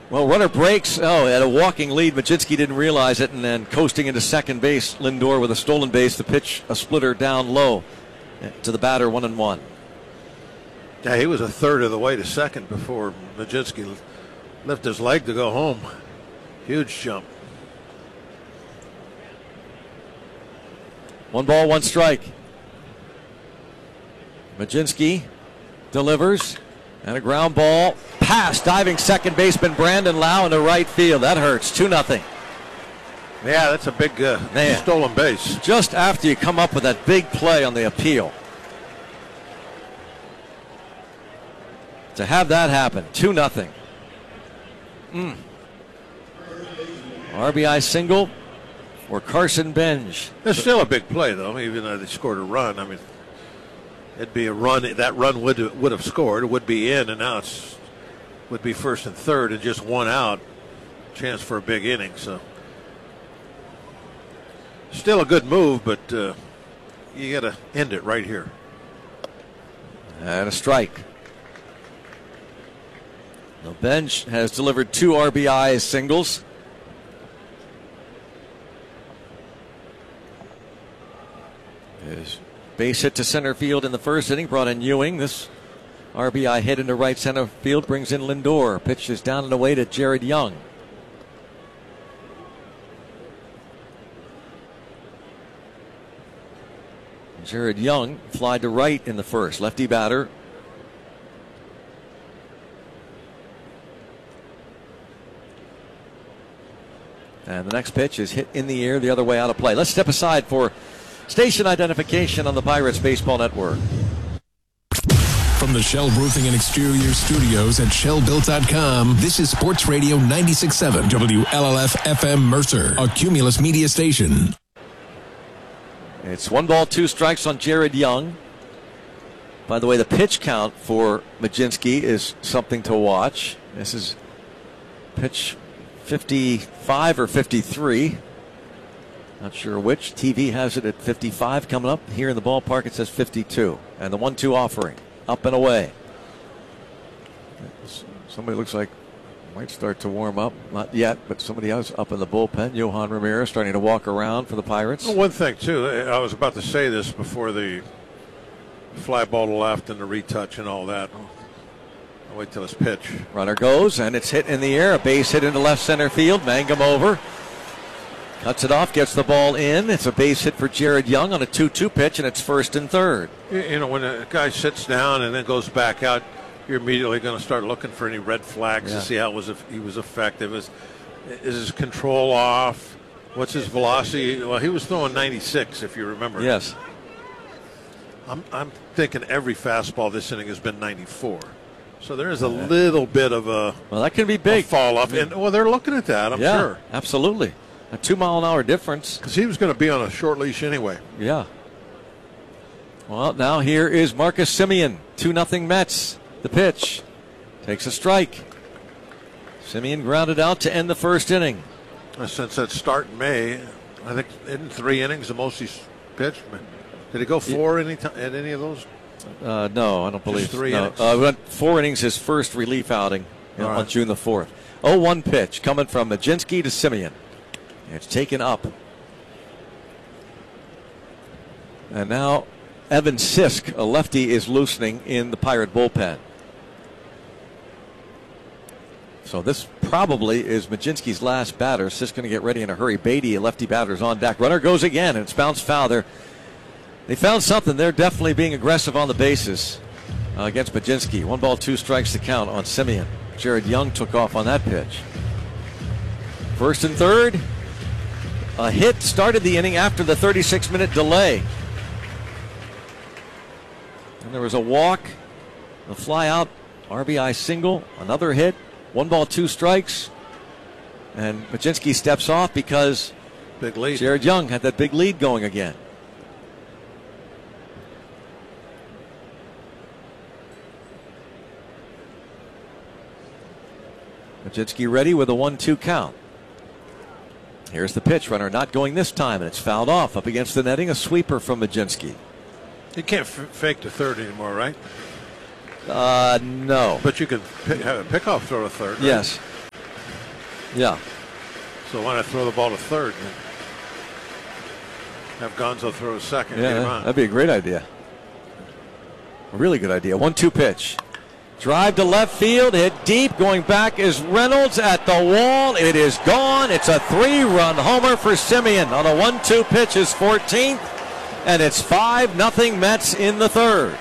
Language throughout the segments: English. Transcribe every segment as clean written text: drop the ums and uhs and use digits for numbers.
Well, runner breaks. At a walking lead. Mlodzinski didn't realize it, and then coasting into second base. Lindor with a stolen base. The pitch, a splitter down low to the batter, 1-1. Yeah, he was a third of the way to second before Mlodzinski lifted his leg to go home. Huge jump. 1 ball, 1 strike. Mlodzinski delivers, and a ground ball past diving second baseman Brandon Lowe into right field. That hurts. 2-0. Yeah, that's a big stolen base. Just after you come up with that big play on the appeal. To have that happen, 2-0. RBI single for Carson Benj. It's still a big play, though, even though they scored a run. I mean, it'd be a run. That run would have scored. It would be in, and now it's would be first and third, and just 1 out. Chance for a big inning. So still a good move, but you got to end it right here. And a strike. The Bench has delivered 2 RBI singles. His base hit to center field in the first inning brought in Ewing. This RBI hit into right center field brings in Lindor. Pitch is down and away to Jared Young. Jared Young fly to right in the first. Lefty batter. And the next pitch is hit in the air the other way out of play. Let's step aside for station identification on the Pirates Baseball Network. From the Shell Roofing and Exterior Studios at shellbuilt.com, this is Sports Radio 96.7 WLLF FM Mercer, a Cumulus media station. It's 1 ball, 2 strikes on Jared Young. By the way, the pitch count for Mlodzinski is something to watch. This is pitch 55 or 53. Not sure which. TV has it at 55 coming up. Here in the ballpark it says 52. And the 1-2 offering. Up and away. Somebody looks like might start to warm up. Not yet, but somebody else up in the bullpen. Johan Ramirez starting to walk around for the Pirates. Well, one thing, too, I was about to say this before the fly ball to left and the retouch and all that. I'll wait till it's pitch. Runner goes, and it's hit in the air. A base hit into left center field. Mangum over. Cuts it off, gets the ball in. It's a base hit for Jared Young on a 2-2 pitch, and it's first and third. You know, when a guy sits down and then goes back out, you're immediately going to start looking for any red flags to see how he was effective. Is his control off? What's his velocity? Well, he was throwing 96, if you remember. Yes. I'm thinking every fastball this inning has been 94. So there is a little bit of a that can be big fall off, and they're looking at that. I'm sure. Absolutely, a 2-mile-an-hour difference. Because he was going to be on a short leash anyway. Yeah. Well, now here is Marcus Semien, 2-0 Mets. The pitch takes a strike. Semien grounded out to end the first inning. Since that start in May, I think in 3 innings the most he's pitched. Did he go 4 at any of those? No, I don't believe. Just 3 innings. innings. We went 4 innings his first relief outing on June the 4th. 0-1 pitch coming from Mlodzinski to Semien. It's taken up. And now Evan Sisk, a lefty, is loosening in the Pirate bullpen. So this probably is Mlodzinski's last batter. Sisk going to get ready in a hurry. Beatty, a lefty batter, is on deck. Runner goes again, and it's bounced foul. They found something. They're definitely being aggressive on the bases against Mlodzinski. 1 ball, 2 strikes to count on Semien. Jared Young took off on that pitch. First and third. A hit started the inning after the 36-minute delay. And there was a walk, a fly out, RBI single, another hit. 1 ball, 2 strikes. And Mlodzinski steps off because big lead. Jared Young had that big lead going again. Mlodzinski ready with a 1-2 count. Here's the pitch. Runner not going this time, and it's fouled off up against the netting. A sweeper from Mlodzinski. You can't fake to third anymore, right? No. But you can have a pickoff throw to third. Right? Yes. Yeah. So why not throw the ball to third and have Gonzo throw a second? Yeah, get him on. that'd be a great idea. A really good idea. 1-2 pitch. Drive to left field, hit deep. Going back is Reynolds at the wall. It is gone. It's a 3-run homer for Semien on a 1-2 pitch, his 14th, and it's 5-0 Mets in the third.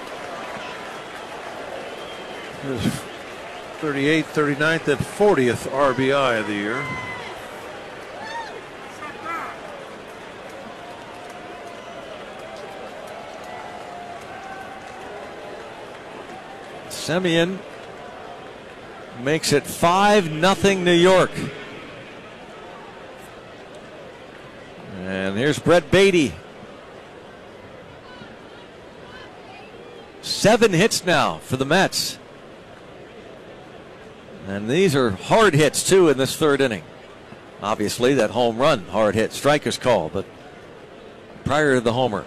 His 38th, 39th, and 40th RBI of the year. Semien makes it 5-0 New York. And here's Brett Beatty. 7 hits now for the Mets. And these are hard hits, too, in this third inning. Obviously, that home run, hard hit, striker's call, but prior to the homer.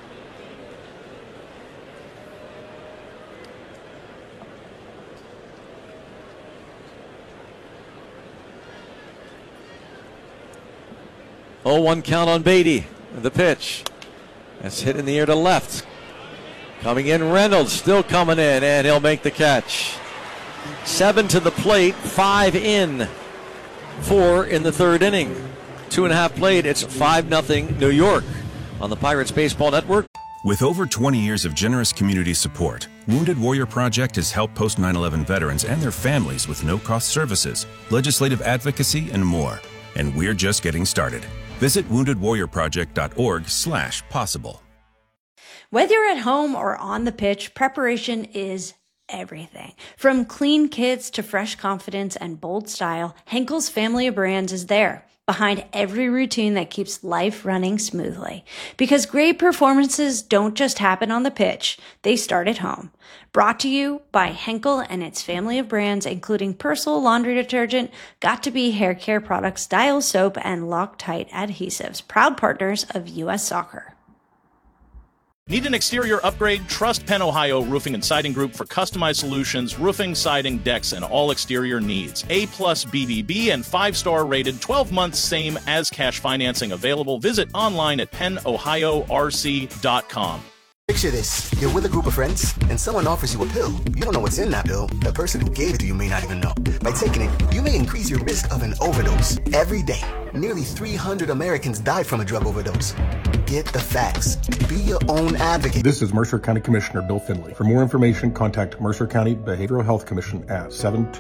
Oh, 1 count on Beatty. The pitch. That's hit in the air to left. Coming in, Reynolds still coming in, and he'll make the catch. 7 to the plate, 5 in, 4 in the third inning. 2.5 played. It's 5-0 New York on the Pirates Baseball Network. With over 20 years of generous community support, Wounded Warrior Project has helped post 9/11 veterans and their families with no-cost services, legislative advocacy, and more. And we're just getting started. Visit woundedwarriorproject.org/possible. Whether you're at home or on the pitch, preparation is everything. From clean kits to fresh confidence and bold style, Henkel's family of brands is there, behind every routine that keeps life running smoothly. Because great performances don't just happen on the pitch, they start at home. Brought to you by Henkel and its family of brands, including Persil laundry detergent, Got2b hair care products, Dial soap, and Loctite adhesives, proud partners of U.S. Soccer. Need an exterior upgrade? Trust Penn Ohio Roofing and Siding Group for customized solutions, roofing, siding, decks, and all exterior needs. A+ BBB and 5-star rated, 12 months same as cash financing available. Visit online at pennohiorc.com. Picture this. You're with a group of friends, and someone offers you a pill. You don't know what's in that pill. The person who gave it to you may not even know. By taking it, you may increase your risk of an overdose. Every day, nearly 300 Americans die from a drug overdose. Get the facts. Be your own advocate. This is Mercer County Commissioner Bill Finley. For more information, contact Mercer County Behavioral Health Commission at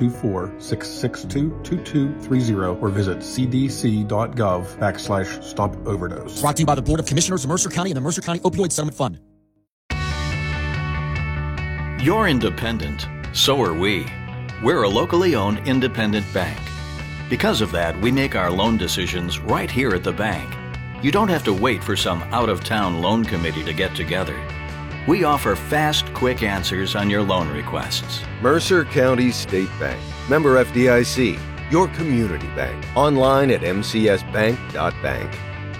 724-662-2230 or visit cdc.gov/stop overdose. Brought to you by the Board of Commissioners of Mercer County and the Mercer County Opioid Settlement Fund. You're independent. So are we. We're a locally owned independent bank. Because of that, we make our loan decisions right here at the bank. You don't have to wait for some out-of-town loan committee to get together. We offer fast, quick answers on your loan requests. Mercer County State Bank. Member FDIC. Your community bank. Online at mcsbank.bank.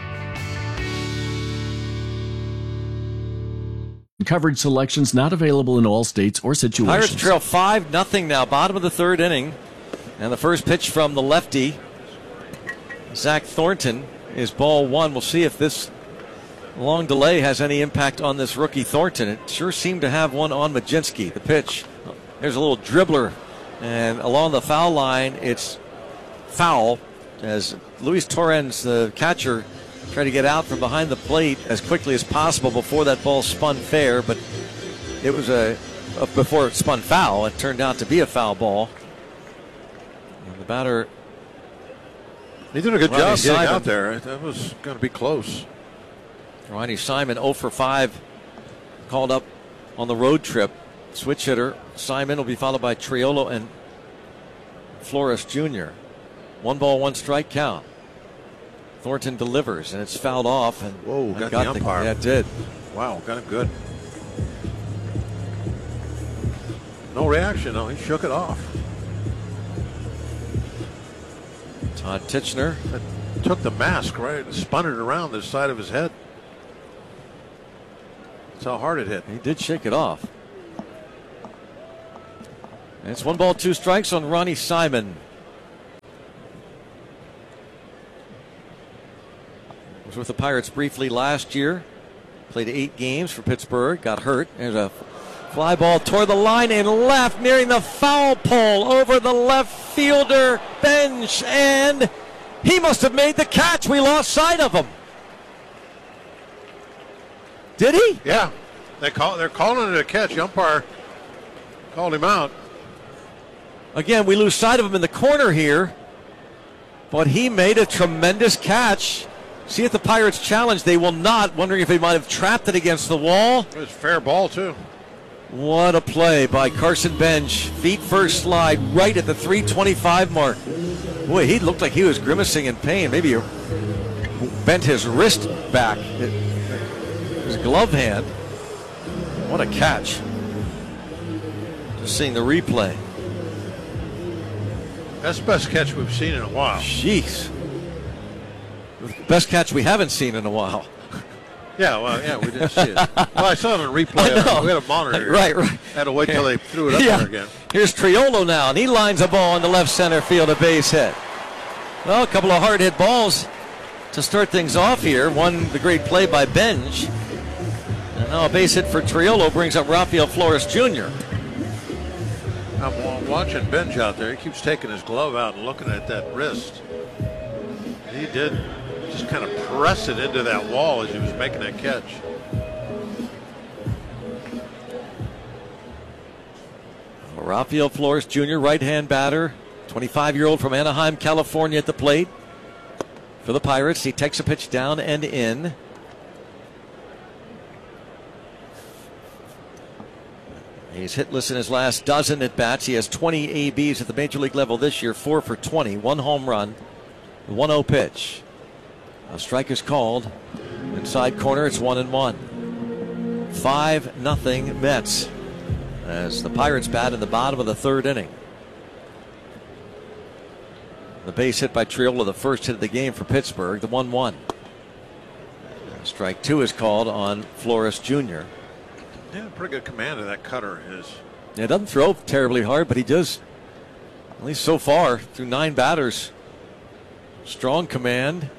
Coverage selections not available in all states or situations. Pirates trail 5-0 now, bottom of the third inning. And the first pitch from the lefty, Zach Thornton, is ball one. We'll see if this long delay has any impact on this rookie Thornton. It sure seemed to have one on Mlodzinski. The pitch, there's a little dribbler, and along the foul line, it's foul as Luis Torrens, the catcher, tried to get out from behind the plate as quickly as possible before that ball spun fair, but it was before it spun foul, it turned out to be a foul ball. And the batter, he did a good job Simon, getting out there. That was going to be close. Ronnie Simon 0 for 5, called up on the road trip. Switch hitter Simon will be followed by Triolo and Flores Jr. 1 ball, 1 strike count. Thornton delivers, and it's fouled off. And whoa, got the umpire. Yeah, it did. Wow, got it good. No reaction, though. He shook it off. Todd Tichenor took the mask, right, and spun it around the side of his head. That's how hard it hit. He did shake it off. And it's 1 ball, 2 strikes on Ronnie Simon. Was with the Pirates briefly last year. Played 8 games for Pittsburgh. Got hurt. There's a fly ball toward the line and left, nearing the foul pole over the left fielder bench, and he must have made the catch. We lost sight of him. Did he? Yeah. They're calling it a catch. The umpire called him out. Again, we lose sight of him in the corner here, but he made a tremendous catch. See if the Pirates challenge. They will not, wondering if they might have trapped it against the wall. It was a fair ball, too. What a play by Carson Bench. Feet first slide right at the 3:25 mark. Boy, he looked like he was grimacing in pain. Maybe he bent his wrist back. His glove hand. What a catch. Just seeing the replay. That's the best catch we've seen in a while. Jeez. Best catch we haven't seen in a while. Yeah, well, yeah, we didn't see it. Well, I saw it on replay. We had a monitor here. Right. Had to wait till they threw it up there again. Here's Triolo now, and he lines a ball in the left center field, a base hit. Well, a couple of hard hit balls to start things off here. One, the great play by Benj. And now a base hit for Triolo brings up Rafael Flores Jr. I'm watching Benj out there. He keeps taking his glove out and looking at that wrist. He did just kind of press it into that wall as he was making that catch. Rafael Flores Jr., right-hand batter, 25-year-old from Anaheim, California at the plate. For the Pirates, he takes a pitch down and in. He's hitless in his last dozen at-bats. He has 20 ABs at the major league level this year, 4 for 20, 1 home run, 1-0 pitch. A strike is called. Inside corner, it's 1-1. 5-0 Mets as the Pirates bat in the bottom of the 3rd inning. The base hit by Triolo, the first hit of the game for Pittsburgh, the 1-1. Strike 2 is called on Flores Jr. Yeah, pretty good command of that cutter is. Yeah, doesn't throw terribly hard, but he does, at least so far, through 9 batters. Strong command.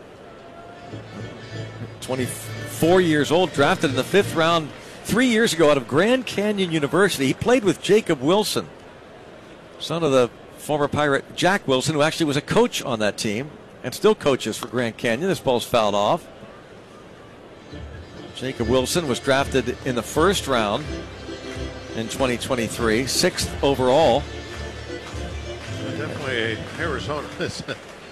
24 years old, drafted in the 5th round 3 years ago out of Grand Canyon University. He played with Jacob Wilson, son of the former Pirate Jack Wilson, who actually was a coach on that team and still coaches for Grand Canyon. This ball's fouled off. Jacob Wilson was drafted in the 1st round in 2023, 6th overall. Definitely Arizona is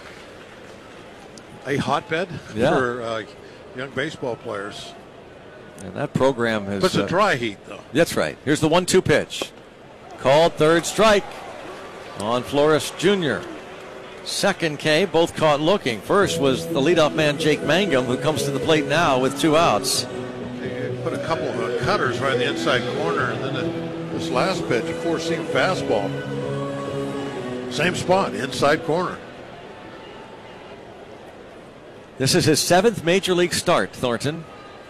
a hotbed for young baseball players. And that program has... But it's a dry heat, though. That's right. Here's the 1-2 pitch. Called, 3rd strike on Flores Jr. 2nd K, both caught looking. First was the leadoff man, Jake Mangum, who comes to the plate now with 2 outs. They put a couple of cutters right in the inside corner, and then this last pitch, a 4-seam fastball. Same spot, inside corner. This is his 7th major league start, Thornton.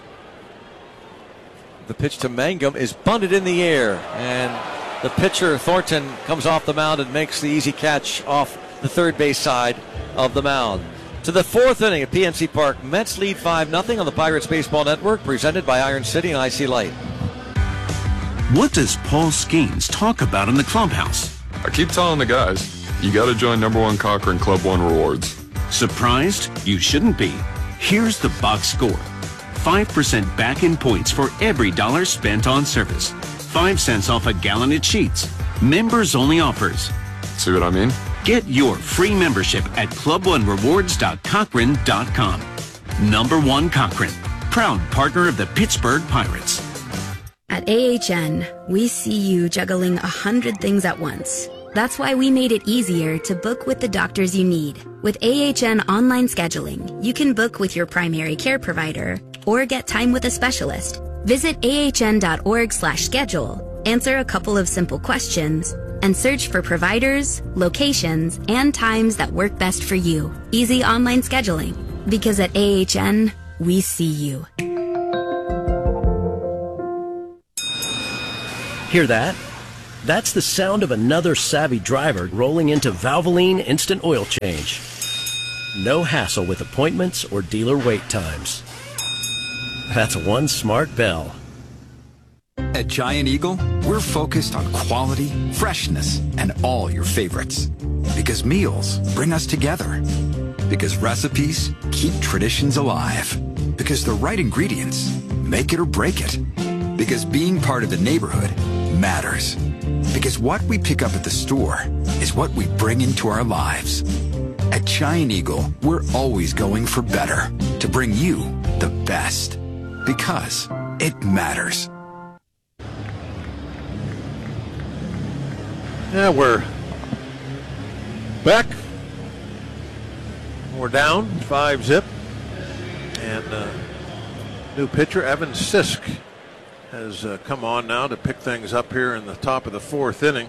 The pitch to Mangum is bunted in the air, and the pitcher, Thornton, comes off the mound and makes the easy catch off the 3rd base side of the mound. To the 4th inning at PNC Park, Mets lead 5-0 on the Pirates Baseball Network, presented by Iron City and IC Light. What does Paul Skeens talk about in the clubhouse? I keep telling the guys, you got to join #1 Cochrane Club One Rewards. Surprised? You shouldn't be. Here's the box score. 5% back in points for every $1 spent on service. 5 cents off a gallon at Sheets. Members only offers. See what I mean? Get your free membership at club1rewards.cochrane.com. #1 Cochrane, proud partner of the Pittsburgh Pirates. At AHN, we see you juggling 100 things at once. That's why we made it easier to book with the doctors you need. With AHN online scheduling, you can book with your primary care provider or get time with a specialist. Visit ahn.org/schedule, answer a couple of simple questions, and search for providers, locations, and times that work best for you. Easy online scheduling. Because at AHN, we see you. Hear that? That's the sound of another savvy driver rolling into Valvoline Instant Oil Change. No hassle with appointments or dealer wait times. That's one smart bell. At Giant Eagle, we're focused on quality, freshness, and all your favorites. Because meals bring us together. Because recipes keep traditions alive. Because the right ingredients make it or break it. Because being part of the neighborhood matters. Because what we pick up at the store is what we bring into our lives. At Giant Eagle, we're always going for better to bring you the best. Because it matters. Yeah, we're back. We're down 5-0. And new pitcher, Evan Sisk, has come on now to pick things up here in the top of the 4th inning.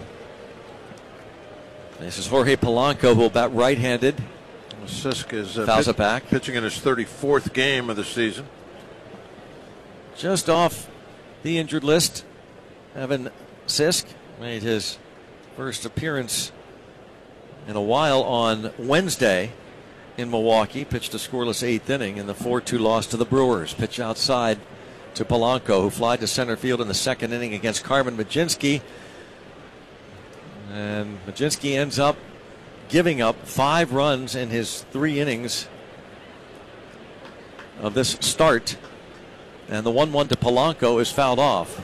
This is Jorge Polanco, who will bat right-handed. Sisk is fouls it back. Pitching in his 34th game of the season. Just off the injured list, Evan Sisk made his first appearance in a while on Wednesday in Milwaukee. Pitched a scoreless 8th inning in the 4-2 loss to the Brewers. Pitch outside to Polanco, who flied to center field in the 2nd inning against Carmen Mlodzinski. And Mlodzinski ends up giving up 5 runs in his 3 innings of this start. And the 1-1 to Polanco is fouled off.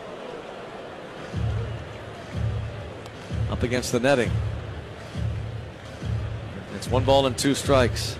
Up against the netting. It's 1 ball and 2 strikes.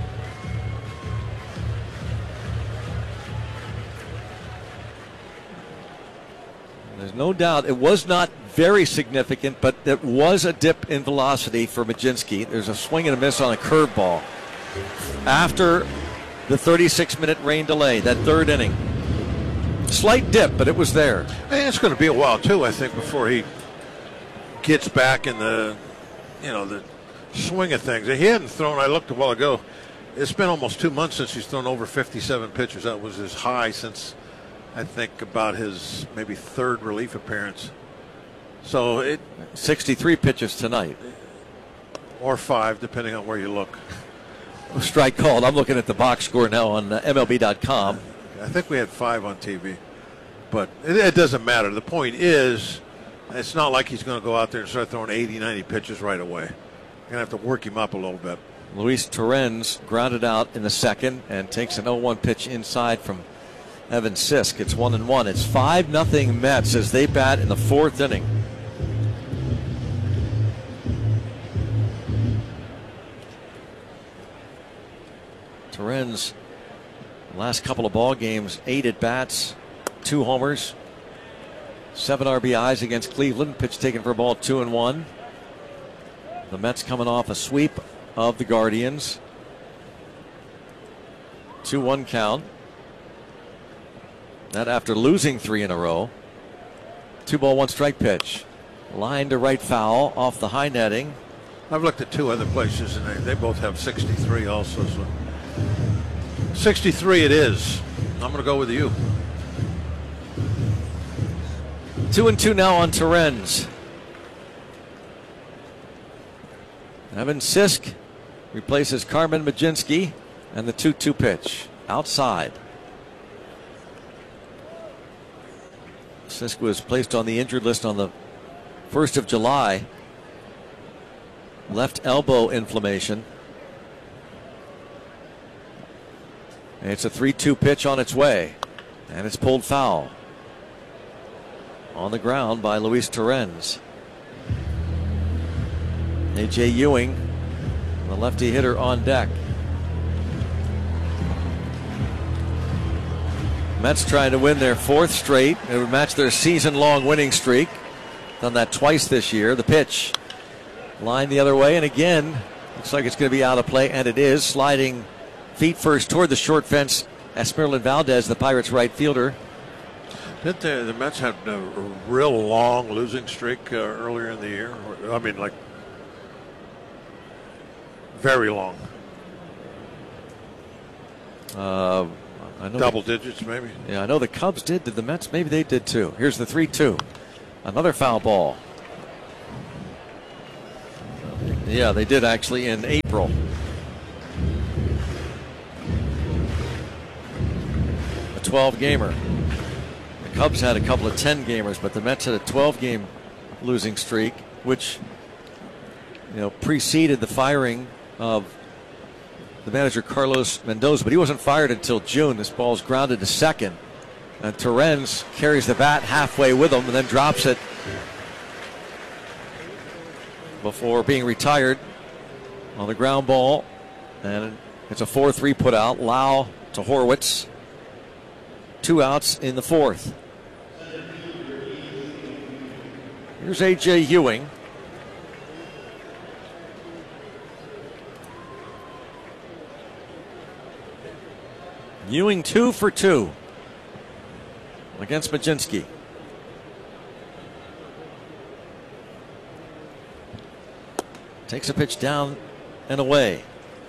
There's no doubt it was not very significant, but it was a dip in velocity for Mlodzinski. There's a swing and a miss on a curveball. After the 36-minute rain delay, that 3rd inning. Slight dip, but it was there. And it's going to be a while, too, I think, before he gets back in the swing of things. He hadn't thrown, I looked a while ago, it's been almost 2 months since he's thrown over 57 pitches. That was his high since, I think, about his maybe 3rd relief appearance. So 63 pitches tonight. Or 5, depending on where you look. Strike called. I'm looking at the box score now on MLB.com. I think we had 5 on TV. But it doesn't matter. The point is, it's not like he's going to go out there and start throwing 80, 90 pitches right away. You're going to have to work him up a little bit. Luis Torrens grounded out in the 2nd and takes an 0-1 pitch inside from Evan Sisk. It's 1-1. It's 5-0 Mets as they bat in the 4th inning. Torrens, last couple of ball games, 8 at bats, 2 homers, 7 RBIs against Cleveland. Pitch taken for a ball, 2-1. The Mets coming off a sweep of the Guardians. 2-1 count. That after losing 3 in a row. 2 ball, 1 strike pitch. Line to right foul off the high netting. I've looked at 2 other places, and they both have 63 also. So 63 it is. I'm going to go with you. 2-2 now on Torrens. Evan Sisk replaces Carmen Mlodzinski, and the 2-2 pitch outside. Sisk was placed on the injured list on the 1st of July. Left elbow inflammation. And it's a 3-2 pitch on its way, and it's pulled foul. On the ground by Luis Torrens. A.J. Ewing, the lefty hitter, on deck. Mets trying to win their 4th straight. It would match their season-long winning streak. Done that twice this year. The pitch. Line the other way, and again, looks like it's going to be out of play, and it is. Sliding feet first toward the short fence. Esmeralyn Valdez, the Pirates' right fielder. Didn't the Mets have a real long losing streak earlier in the year? I mean, like, very long. I know double digits, maybe. Yeah, I know the Cubs did. Did the Mets? Maybe they did too. Here's the 3-2. Another foul ball. Yeah, they did actually in April. 12-gamer. The Cubs had a couple of 10-gamers, but the Mets had a 12-game losing streak, which preceded the firing of the manager Carlos Mendoza, but he wasn't fired until June. This ball's grounded to second, and Torrens carries the bat halfway with him and then drops it before being retired on the ground ball, and it's a 4-3 put out. Lau to Horwitz. 2 outs in the fourth. Here's A.J. Ewing. Ewing 2 for 2 against Mlodzinski. Takes a pitch down and away.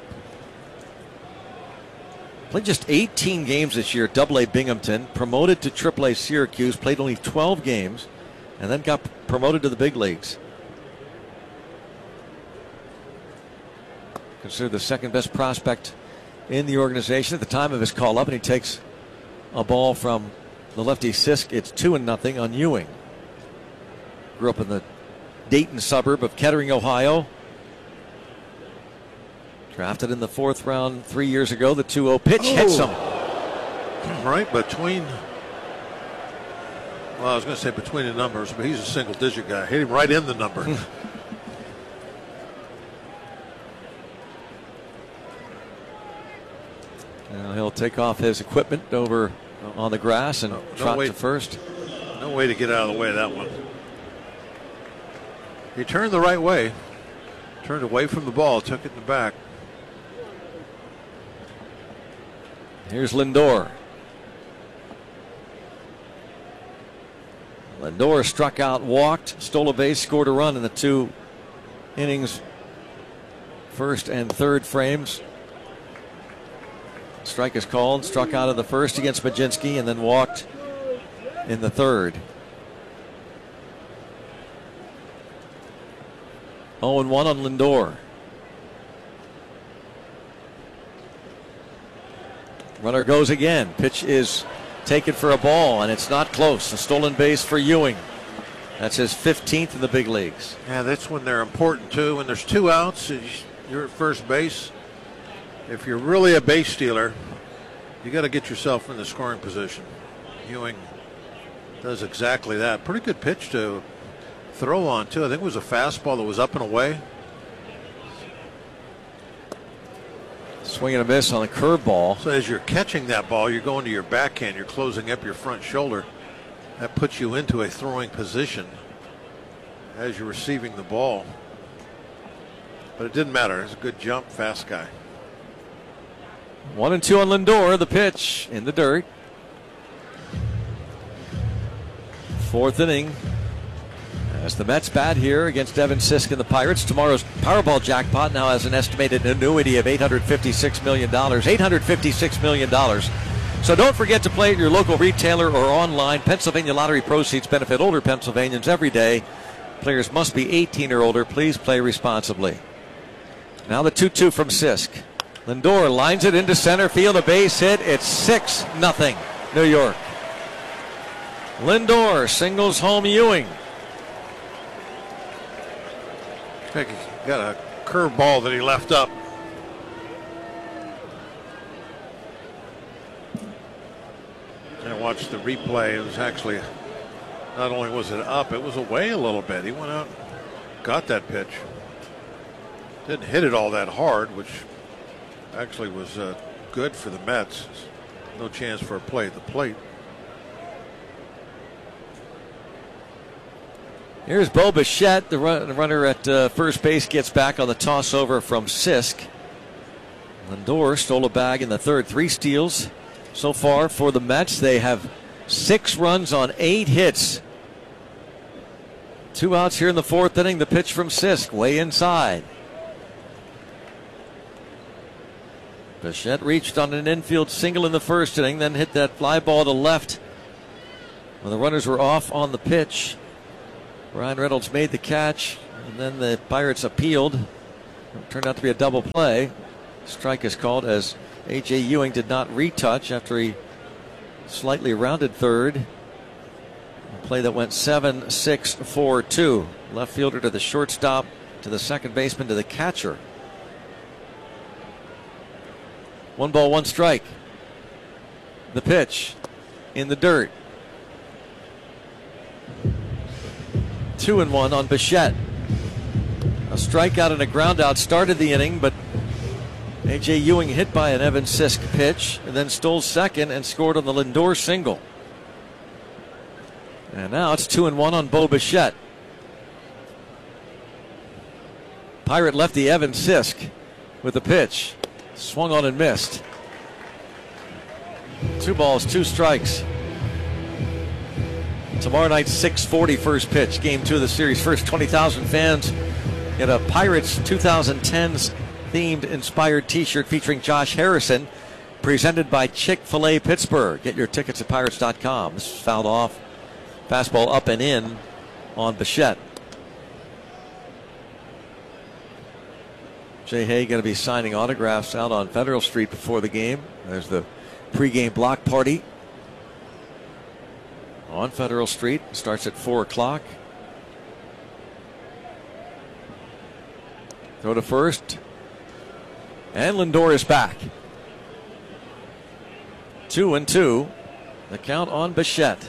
Played just 18 games this year at AA Binghamton, promoted to AAA Syracuse, played only 12 games, and then got promoted to the big leagues. Considered the second best prospect in the organization at the time of his call up, and he takes a ball from the lefty Sisk. It's 2-0 on Ewing. Grew up in the Dayton suburb of Kettering, Ohio. Drafted in the 4th round 3 years ago. The 2-0 pitch hits him. Right between, well, I was going to say between the numbers, but he's a single-digit guy. Hit him right in the number. Now he'll take off his equipment over on the grass and trot to first. No way to get out of the way of that one. He turned the right way. Turned away from the ball, took it in the back. Here's Lindor. Lindor struck out, walked, stole a base, scored a run in the 2 innings, first and third frames. Strike is called, struck out of the first against Mlodzinski, and then walked in the third. 0-1 on Lindor. Runner goes again. Pitch is taken for a ball, and it's not close. A stolen base for Ewing. That's his 15th in the big leagues. Yeah, that's when they're important too. When there's 2 outs, you're at first base. If you're really a base stealer, you got to get yourself in the scoring position. Ewing does exactly that. Pretty good pitch to throw on too. I think it was a fastball that was up and away. Swing and a miss on the curveball. So as you're catching that ball, you're going to your backhand, you're closing up your front shoulder. That puts you into a throwing position as you're receiving the ball. But it didn't matter. It's a good jump, fast guy. 1-2 on Lindor. The pitch in the dirt. 4th inning. As the Mets bat here against Devin Sisk and the Pirates. Tomorrow's Powerball jackpot now has an estimated annuity of $856 million. $856 million. So don't forget to play at your local retailer or online. Pennsylvania Lottery proceeds benefit older Pennsylvanians every day. Players must be 18 or older. Please play responsibly. Now the 2-2 from Sisk. Lindor lines it into center field. A base hit. It's 6-0 New York. Lindor singles home Ewing. I think he got a curveball that he left up. I watched the replay. It was actually, not only was it up, it was away a little bit. He went out, got that pitch. Didn't hit it all that hard, which actually was good for the Mets. No chance for a play at the plate. Here's Bo Bichette, the runner at first base, gets back on the toss over from Sisk. Lindor stole a bag in the third. 3 steals so far for the Mets. They have 6 runs on 8 hits. 2 outs here in the 4th inning. The pitch from Sisk, way inside. Bichette reached on an infield single in the 1st inning, then hit that fly ball to left when the runners were off on the pitch. Ryan Reynolds made the catch, and then the Pirates appealed. It turned out to be a double play. Strike is called as A.J. Ewing did not retouch after he slightly rounded third. A play that went 7-6-4-2. Left fielder to the shortstop, to the second baseman, to the catcher. 1 ball, 1 strike. The pitch in the dirt. 2-1 on Bichette. A strikeout and a groundout started the inning, but A.J. Ewing hit by an Evan Sisk pitch and then stole second and scored on the Lindor single. And now it's 2-1 on Bo Bichette. Pirate lefty Evan Sisk with the pitch. Swung on and missed. 2 balls, 2 strikes. Tomorrow night, 6:40 first pitch, game 2 of the series. First 20,000 fans get a Pirates 2010s themed inspired t-shirt featuring Josh Harrison, presented by Chick-fil-A Pittsburgh. Get your tickets at Pirates.com. This is fouled off. Fastball up and in on Bichette. Jay Hay going to be signing autographs out on Federal Street before the game. There's the pregame block party on Federal Street. Starts at 4 o'clock. Throw to first. And Lindor is back. 2-2. The count on Bichette.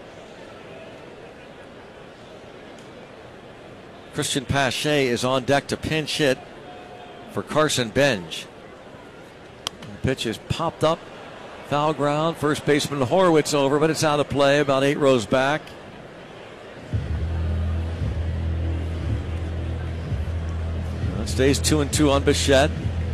Christian Pache is on deck to pinch hit for Carson Benj. The pitch is popped up. Foul ground. First baseman Horwitz over, but it's out of play about 8 rows back. It stays 2-2 on Bichette.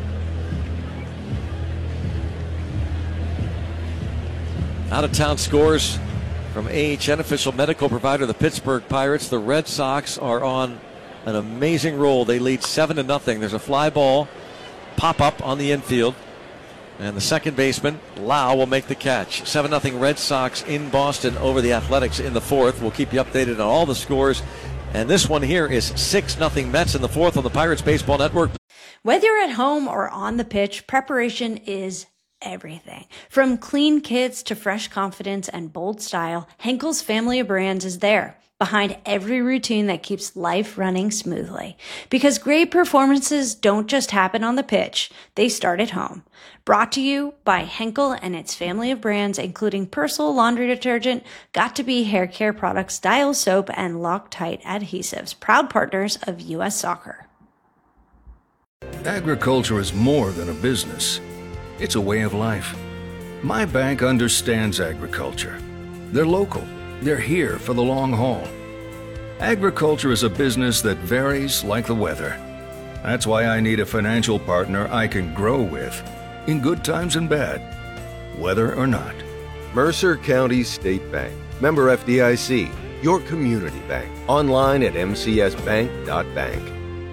Out of town scores from AHN official medical provider, the Pittsburgh Pirates. The Red Sox are on an amazing roll. They lead 7-0. There's a fly ball pop up on the infield. And the second baseman, Lau, will make the catch. 7-0 Red Sox in Boston over the Athletics in the 4th. We'll keep you updated on all the scores. And this one here is 6-0 Mets in the 4th on the Pirates Baseball Network. Whether you're at home or on the pitch, preparation is everything. From clean kits to fresh confidence and bold style, Henkel's family of brands is there, behind every routine that keeps life running smoothly. Because great performances don't just happen on the pitch, they start at home. Brought to you by Henkel and its family of brands, including Persil laundry detergent, Got2b hair care products, Dial soap, and Loctite adhesives, proud partners of U.S. Soccer. Agriculture is more than a business. It's a way of life. My bank understands agriculture. They're local. They're here for the long haul. Agriculture is a business that varies like the weather. That's why I need a financial partner I can grow with, in good times and bad, weather or not. Mercer County State Bank. Member FDIC. Your community bank. Online at mcsbank.bank.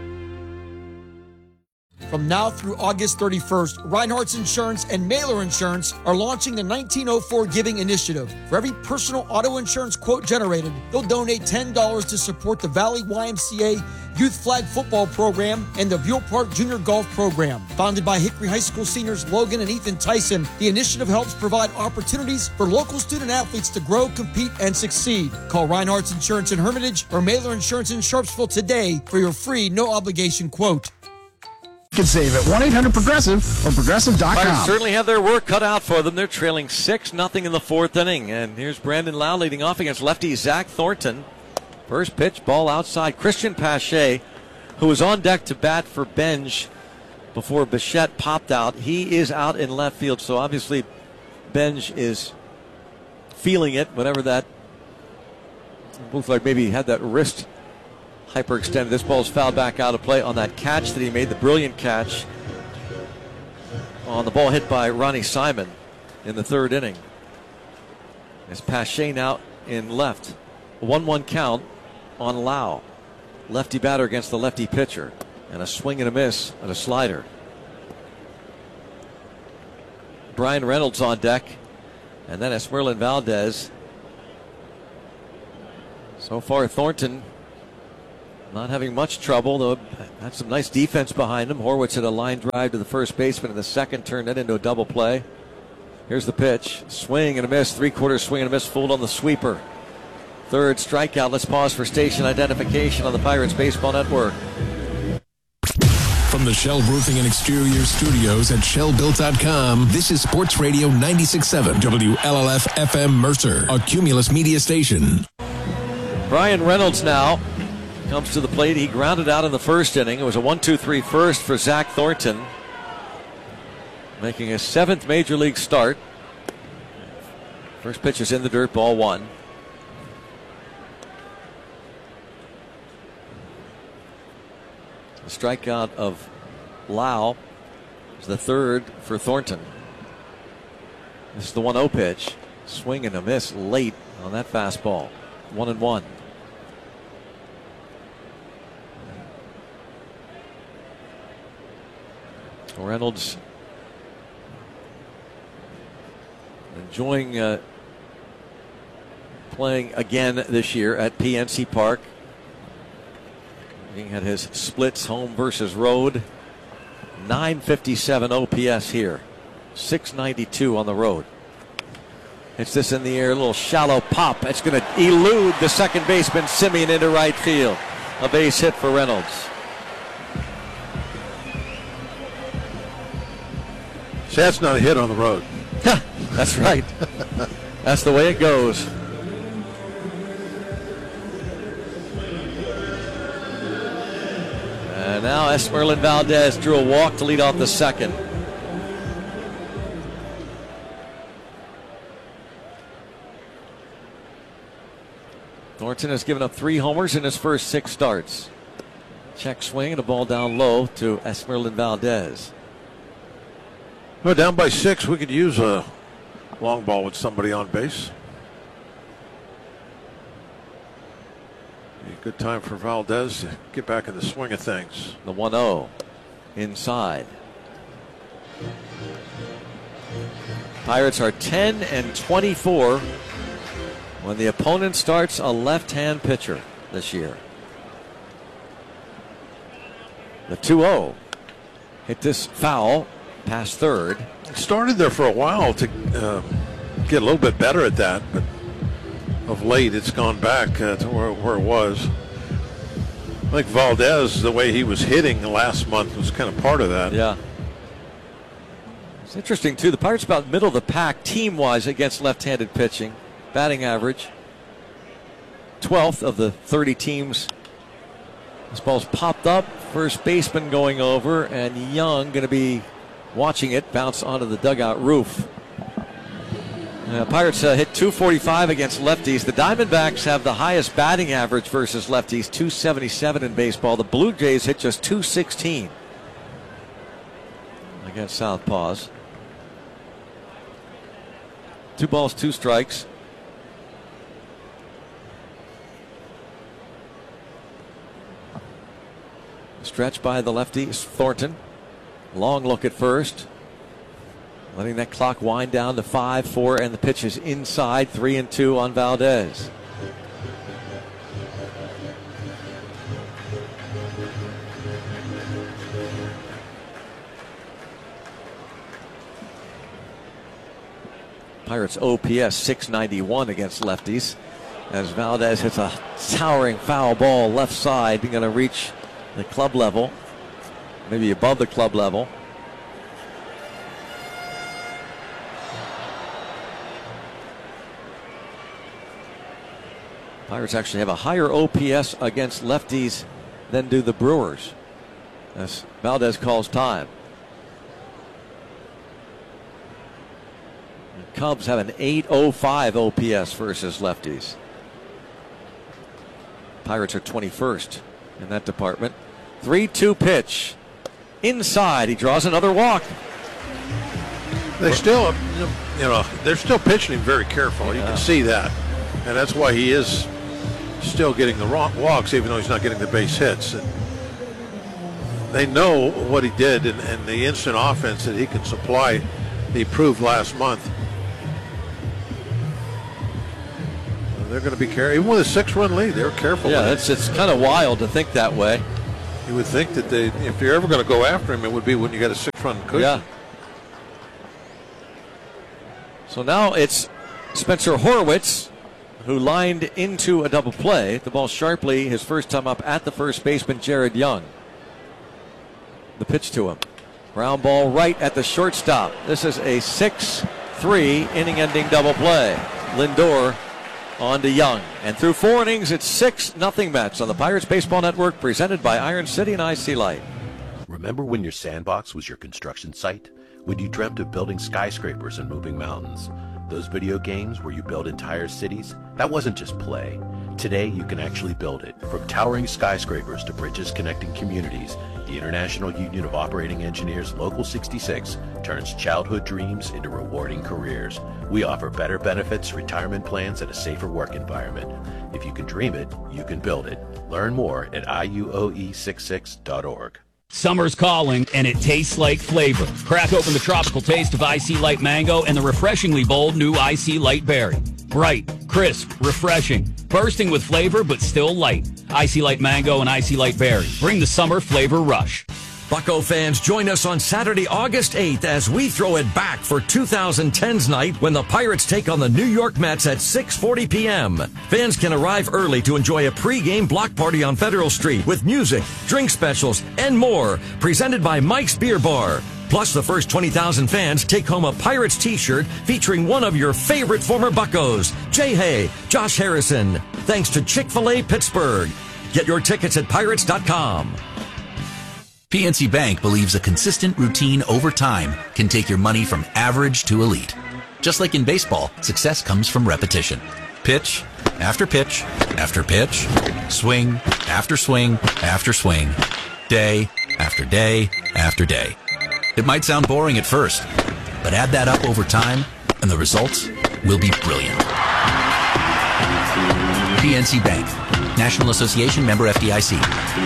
From now through August 31st, Reinhardt's Insurance and Mailer Insurance are launching the 1904 Giving Initiative. For every personal auto insurance quote generated, they'll donate $10 to support the Valley YMCA Youth Flag Football Program and the Buell Park Junior Golf Program. Founded by Hickory High School seniors Logan and Ethan Tyson, the initiative helps provide opportunities for local student athletes to grow, compete, and succeed. Call Reinhardt's Insurance in Hermitage or Mailer Insurance in Sharpsville today for your free, no-obligation quote. You can save at 1-800-PROGRESSIVE or Progressive.com. Pirates certainly have their work cut out for them. They're trailing 6-0 in the 4th inning. And here's Brandon Lau leading off against lefty Zach Thornton. First pitch, ball outside. Christian Pache, who was on deck to bat for Benj before Bichette popped out. He is out in left field, so obviously Benj is feeling it, whatever that. Looks like maybe he had that wrist hyperextended. This ball is fouled back out of play on that catch that he made, the brilliant catch on the ball hit by Ronnie Simon in the 3rd inning. It's Pache now in left. 1-1 count on Lau. Lefty batter against the lefty pitcher. And a swing and a miss and a slider. Brian Reynolds on deck. And then Esmerlin Valdez. So far, Thornton not having much trouble, though. Had some nice defense behind him. Horwitz hit a line drive to the first baseman in the 2nd, turned that into a double play. Here's the pitch. Swing and a miss. Three-quarter swing and a miss. Fooled on the sweeper. Third strikeout. Let's pause for station identification on the Pirates Baseball Network. From the Shell Roofing and Exterior Studios at shellbuilt.com, this is Sports Radio 96.7 WLLF FM Mercer, a Cumulus media station. Brian Reynolds now comes to the plate. He grounded out in the first inning. It was a 1-2-3 first for Zach Thornton, making his 7th Major League start. First pitch is in the dirt, ball 1. The strikeout of Lau is the third for Thornton. This is the 1-0 pitch. Swing and a miss late on that fastball. 1-1. Reynolds enjoying playing again this year at PNC Park. He had his splits home versus road. 957 OPS here. 692 on the road. It's this in the air, a little shallow pop. It's going to elude the second baseman Simeon into right field. A base hit for Reynolds. See, that's not a hit on the road. That's right. That's the way it goes. And now Esmeralyn Valdez drew a walk to lead off the second. Thornton has given up 3 homers in his first 6 starts. Check swing and a ball down low to Esmeralyn Valdez. Well, down by 6, we could use a long ball with somebody on base. Be a good time for Valdez to get back in the swing of things. The 1-0 inside. Pirates are 10-24 when the opponent starts a left-hand pitcher this year. The 2-0 hit this foul past third. It started there for a while to get a little bit better at that, but of late it's gone back to where it was. I think Valdez, the way he was hitting last month, was kind of part of that. Yeah. It's interesting, too. The Pirates about middle of the pack team-wise against left-handed pitching. Batting average, 12th of the 30 teams. This ball's popped up. First baseman going over, and Young going to be watching it bounce onto the dugout roof. Pirates hit 245 against lefties. The Diamondbacks have the highest batting average versus lefties, 277 in baseball. The Blue Jays hit just 216 against southpaws. 2 balls, 2 strikes. Stretch by the lefty is Thornton. Long look at first. Letting that clock wind down to 5-4, and the pitch is inside. 3-2 on Valdez. Pirates OPS 691 against lefties, as Valdez hits a towering foul ball left side, going to reach the club level, maybe above the club level. Pirates actually have a higher OPS against lefties than do the Brewers, as Valdez calls time. The Cubs have an 805 OPS versus lefties. Pirates are 21st in that department. 3-2 pitch. Inside, he draws another walk. They still, they're still pitching him very careful. You can see that. And that's why he is still getting the walks, even though he's not getting the base hits. And they know what he did and the instant offense that he can supply, he proved last month. They're going to be careful. Even with a 6-run lead, they were careful. Yeah, it's kind of wild to think that way. You would think that if you're ever going to go after him, it would be when you got a 6-run cushion. Yeah. So now it's Spencer Horwitz, who lined into a double play. The ball sharply, his first time up at the first baseman, Jared Young. The pitch to him. Ground ball right at the shortstop. This is a 6-3 inning-ending double play. Lindor on to Young. And through 4 innings, it's 6-0 Mets on the Pirates Baseball Network, presented by Iron City and IC Light. Remember when your sandbox was your construction site? When you dreamt of building skyscrapers and moving mountains? Those video games where you build entire cities? That wasn't just play. Today, you can actually build it. From towering skyscrapers to bridges connecting communities, the International Union of Operating Engineers Local 66 turns childhood dreams into rewarding careers. We offer better benefits, retirement plans, and a safer work environment. If you can dream it, you can build it. Learn more at iuoe66.org. Summer's calling, and it tastes like flavor. Crack open the tropical taste of IC Light Mango and the refreshingly bold new IC Light Berry. Bright, crisp, refreshing, bursting with flavor, but still light. IC Light Mango and IC Light Berry. Bring the summer flavor rush. Bucco fans, join us on Saturday, August 8th as we throw it back for 2010's night when the Pirates take on the New York Mets at 6:40 p.m. Fans can arrive early to enjoy a pregame block party on Federal Street with music, drink specials, and more, presented by Mike's Beer Bar. Plus, the first 20,000 fans take home a Pirates t-shirt featuring one of your favorite former Buccos, Jay Hay, Josh Harrison, thanks to Chick-fil-A Pittsburgh. Get your tickets at Pirates.com. PNC Bank believes a consistent routine over time can take your money from average to elite. Just like in baseball, success comes from repetition. Pitch after pitch after pitch, swing after swing after swing, day after day after day. It might sound boring at first, but add that up over time, and the results will be brilliant. PNC Bank, National Association member FDIC.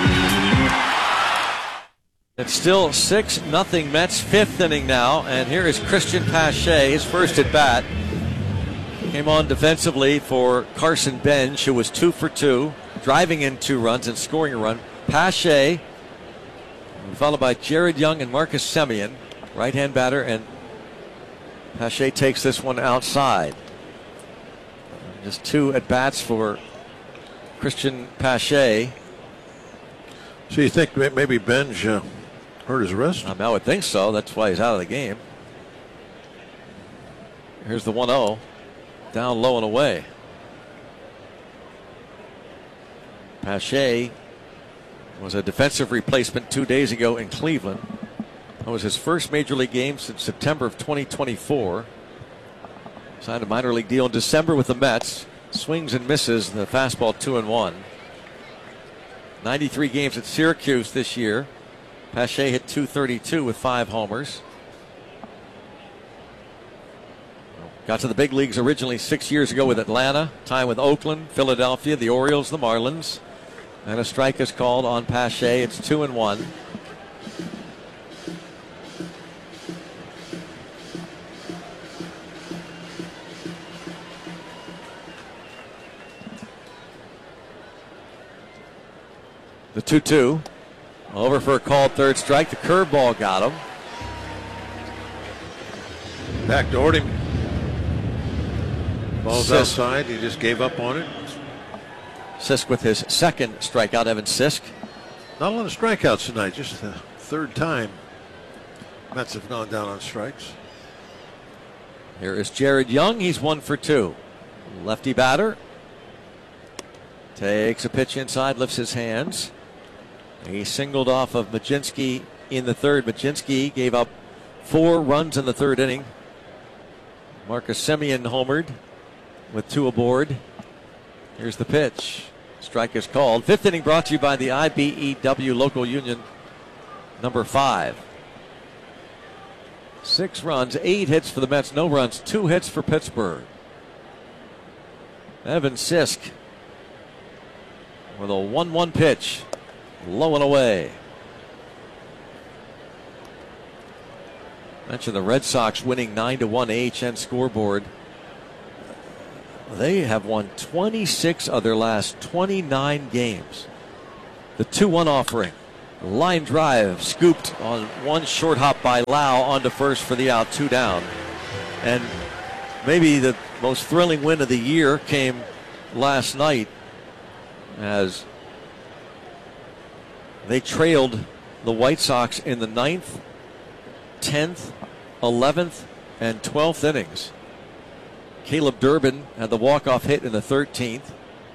It's still 6-0 Mets, 5th inning now, and here is Christian Pache, his first at bat. Came on defensively for Carson Bench, who was 2 for 2, driving in 2 runs and scoring a run. Pache, followed by Jared Young and Marcus Semien, right-hand batter, and Pache takes this one outside. Just 2 at bats for Christian Pache. So you think maybe Benj hurt his wrist? I would think so. That's why he's out of the game. Here's the 1-0. Down low and away. Pache was a defensive replacement 2 days ago in Cleveland. That was his first major league game since September of 2024. Signed a minor league deal in December with the Mets. Swings and misses the fastball 2-1. 93 games at Syracuse this year. Pache hit .232 with 5 homers. Got to the big leagues originally 6 years ago with Atlanta, time with Oakland, Philadelphia, the Orioles, the Marlins. And a strike is called on Pache. It's 2-1. The 2-2. Over for a called third strike. The curveball got him. Backdoored him. Ball's outside. He just gave up on it. Sisk with his second strikeout, Evan Sisk. Not a lot of strikeouts tonight. Just the third time Mets have gone down on strikes. Here is Jared Young. He's 1 for 2. Lefty batter. Takes a pitch inside, lifts his hands. He singled off of Mlodzinski in the third. Mlodzinski gave up 4 runs in the third inning. Marcus Semien homered with 2 aboard. Here's the pitch. Strike is called. 5th inning brought to you by the IBEW Local Union number 5. 6 runs, 8 hits for the Mets, no runs, 2 hits for Pittsburgh. Evan Sisk with a 1-1 pitch. Low and away. Mentioned the Red Sox winning 9-1 AHN scoreboard. They have won 26 of their last 29 games. The 2-1 offering. Line drive scooped on one short hop by Lau onto first for the out, 2 down. And maybe the most thrilling win of the year came last night as they trailed the White Sox in the 9th, 10th, 11th, and 12th innings. Caleb Durbin had the walk-off hit in the 13th.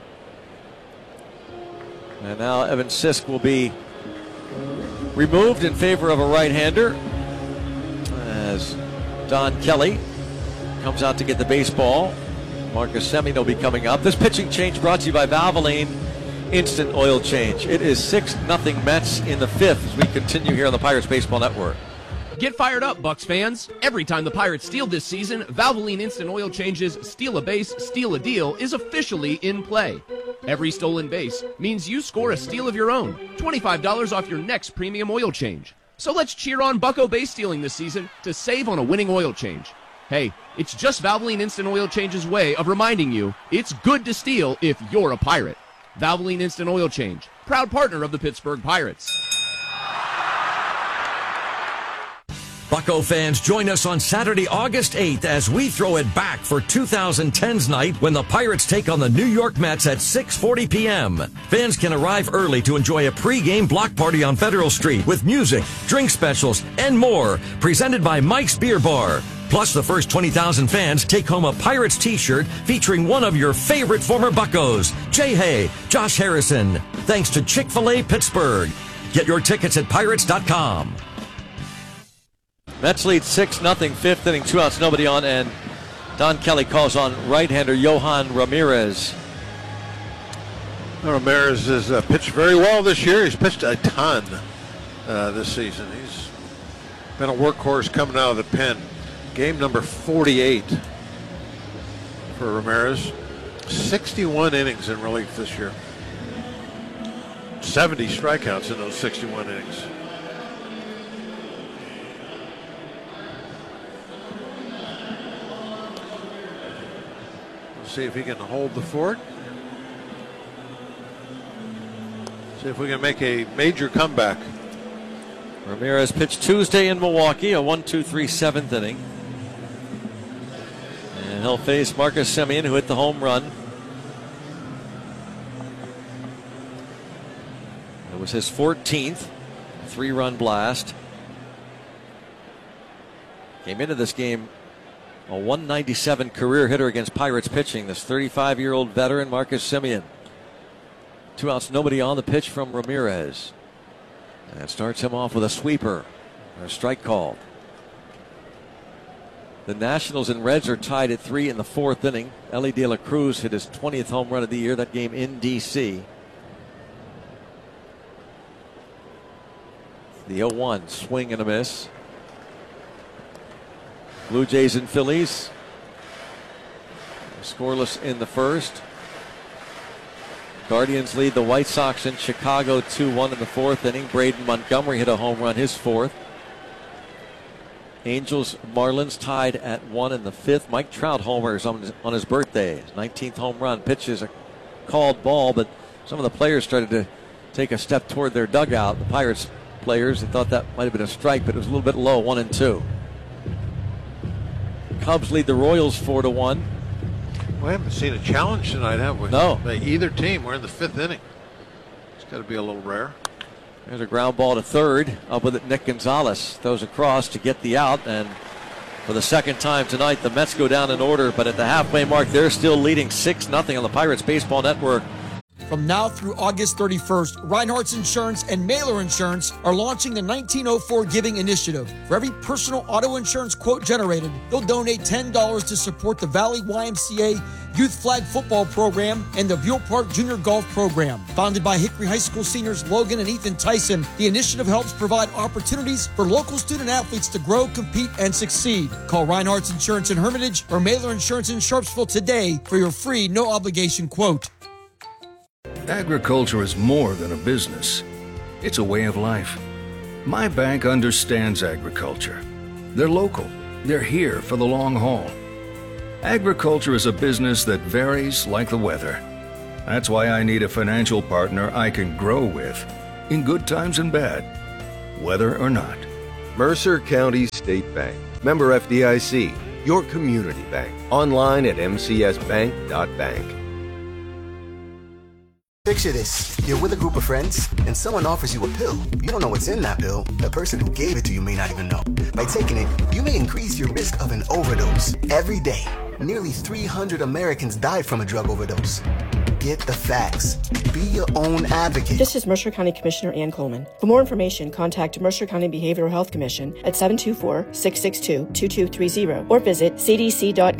And now Evan Sisk will be removed in favor of a right-hander as Don Kelly comes out to get the baseball. Marcus Semien will be coming up. This pitching change brought to you by Valvoline Instant Oil Change. It is 6-0 Mets in the 5th as we continue here on the Pirates Baseball Network. Get fired up, Bucks fans. Every time the Pirates steal this season, Valvoline Instant Oil Change's Steal a Base, Steal a Deal is officially in play. Every stolen base means you score a steal of your own. $25 off your next premium oil change. So let's cheer on Bucko base stealing this season to save on a winning oil change. Hey, it's just Valvoline Instant Oil Change's way of reminding you it's good to steal if you're a Pirate. Valvoline Instant Oil Change, proud partner of the Pittsburgh Pirates. Bucko fans, join us on Saturday, August 8th as we throw it back for 2010's night when the Pirates take on the New York Mets at 6:40 p.m. Fans can arrive early to enjoy a pre-game block party on Federal Street with music, drink specials, and more, presented by Mike's Beer Bar. Plus, the first 20,000 fans take home a Pirates t-shirt featuring one of your favorite former Buccos, Jay Hay, Josh Harrison, thanks to Chick-fil-A Pittsburgh. Get your tickets at Pirates.com. Mets lead 6-0, 5th inning, 2 outs, nobody on, and Don Kelly calls on right-hander Yohan Ramirez. Ramirez has pitched very well this year. He's pitched a ton this season. He's been a workhorse coming out of the pen. Game number 48 for Ramirez. 61 innings in relief this year. 70 strikeouts in those 61 innings. See if he can hold the fort. See if we can make a major comeback. Ramirez pitched Tuesday in Milwaukee, a 1-2-3 7th inning. And he'll face Marcus Semien, who hit the home run. It was his 14th 3-run blast. Came into this game a 197 career hitter against Pirates pitching. This 35-year-old veteran, Marcus Semien. 2 outs, nobody on the pitch from Ramirez. And starts him off with a sweeper. A strike called. The Nationals and Reds are tied at 3 in the 4th inning. Ellie De La Cruz hit his 20th home run of the year, that game in D.C. The 0-1 swing and a miss. Blue Jays and Phillies scoreless in the first. Guardians lead the White Sox in Chicago 2-1 in the 4th inning. Braden Montgomery hit a home run, his 4th. Angels Marlins tied at 1 in the 5th. Mike Trout homers on his birthday. His 19th home run. Pitches a called ball, but some of the players started to take a step toward their dugout. The Pirates players, they thought that might have been a strike, but it was a little bit low, 1-2. Cubs lead the Royals 4-1. We haven't seen a challenge tonight, have we? No. By either team. We're in the 5th inning. It's got to be a little rare. There's a ground ball to third. Up with it, Nick Gonzalez throws across to get the out. And for the second time tonight, the Mets go down in order. But at the halfway mark, they're still leading 6-0 on the Pirates Baseball Network. From now through August 31st, Reinhardt's Insurance and Mailer Insurance are launching the 1904 Giving Initiative. For every personal auto insurance quote generated, they'll donate $10 to support the Valley YMCA Youth Flag Football Program and the Buell Park Junior Golf Program. Founded by Hickory High School seniors Logan and Ethan Tyson, the initiative helps provide opportunities for local student athletes to grow, compete, and succeed. Call Reinhardt's Insurance in Hermitage or Mailer Insurance in Sharpsville today for your free, no-obligation quote. Agriculture is more than a business. It's a way of life. My bank understands agriculture. They're local. They're here for the long haul. Agriculture is a business that varies like the weather. That's why I need a financial partner I can grow with, in good times and bad, weather or not. Mercer County State Bank. Member FDIC. your community bank. Online at mcsbank.bank. Picture this. You're with a group of friends, and someone offers you a pill. You don't know what's in that pill. The person who gave it to you may not even know. By taking it, you may increase your risk of an overdose. Every day, nearly 300 Americans die from a drug overdose. Get the facts. Be your own advocate. This is Mercer County Commissioner Ann Coleman. For more information, contact Mercer County Behavioral Health Commission at 724-662-2230 or visit cdc.gov.